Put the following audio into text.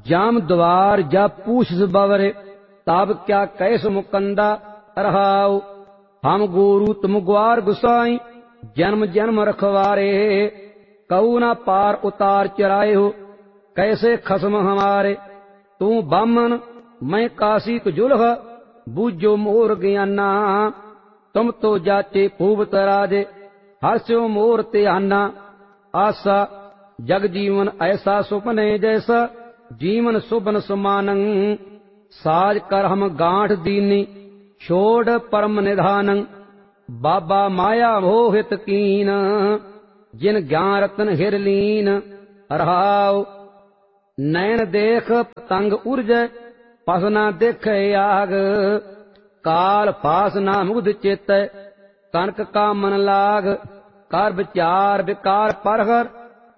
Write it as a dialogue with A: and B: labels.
A: जाम द्वार जा पूछ बवर ताब क्या कैस मुकंदा रहाओ। हम गुरु तुम ग्वार गुसाई जन्म जन्म रखवारे कऊ न पार उतार चराए हो कैसे खसम हमारे। तू बामन मैं काशी जुलह बूझो मोर ज्ञाना तुम तो जाचे खूब तराजे हर्ष्यो मोर ते आना। आसा जग जीवन ऐसा सुपने जैसा जीवन सुबन सुमानं साज कर हम गांठ दीनी छोड़ परम निधानं। बाबा माया मोहित कीन जिन ज्ञान रतन हिरलीन रहाओ। नैन देख पतंग उर्ज पस न देखे आग काल फास न मुग्ध चित कनक का मन लाग। कर विचार विकार परहर